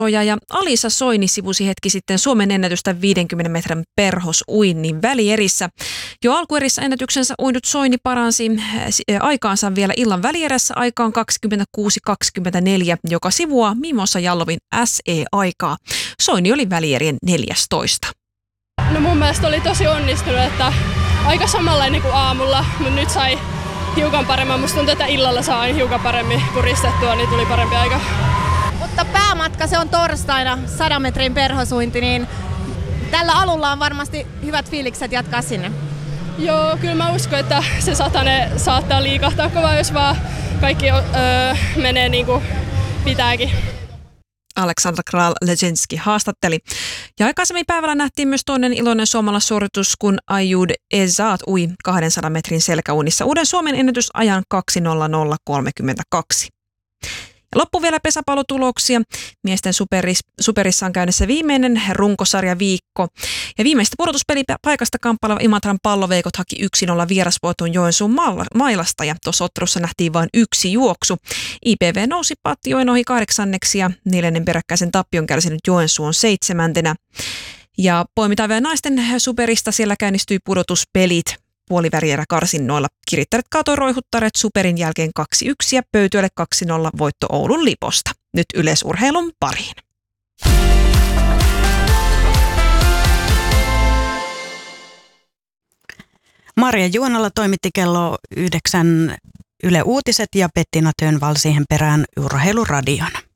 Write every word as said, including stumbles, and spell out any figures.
Ja Alisa Soini sivusi hetki sitten Suomen ennätystä viidenkymmenen metrin perhosuinnin välierissä. Jo alkuerissä ennätyksensä uinut Soini paransi aikaansa vielä illan välierässä aikaan kaksikymmentäkuusi kaksikymmentäneljä, joka sivuaa Mimosa Jallovin S E-aikaa. Soini oli välierien neljästoista. No mun mielestä oli tosi onnistunut, että aika samanlainen kuin aamulla, mutta nyt sai hiukan paremmin. Musta tuntuu, että illalla saa aina hiukan paremmin puristettua, niin tuli parempi aika. Mutta päämatka se on torstaina, sadan metrin perhosuinti, niin tällä alulla on varmasti hyvät fiilikset jatkaa sinne. Joo, kyllä mä uskon, että se satane saattaa liikahtaa kovaa, jos vaan kaikki öö, menee niin kuin pitääkin. Aleksandra Kral-Legenski haastatteli. Ja aikaisemmin päivällä nähtiin myös toinen iloinen suomalaissuoritus, kun Ayud Ezat ui kahdensadan metrin selkäuinnissa uuden Suomen ennätysajan kaksi nolla nolla kolmekymmentäkaksi. Ja loppu vielä pesäpallotuloksia. Miesten superis, superissa on käynnissä viimeinen runkosarja viikko. Ja viimeistä pudotuspelipaikasta kamppaileva Imatran Palloveikot haki yksi nolla vierasvoiton Joensuun mailasta. Ja tuossa ottelussa nähtiin vain yksi juoksu. I P V nousi Pattijoen ohi kahdeksanneksi ja neljännen peräkkäisen tappion kärsinyt Joensuu on seitsemäntenä. Ja poimitaan naisten superista siellä käynnistyi pudotuspelit. Puolivälierä karsinnoilla. Kirittäret kaatoi roihuttaret superin jälkeen kaksi yksi ja Pöytyölle kaksi nolla voitto Oulun Liposta. Nyt yleisurheilun pariin. Marja Juonala toimitti kello yhdeksän Yle Uutiset ja Bettina Tönval siihen perään Urheiluradion.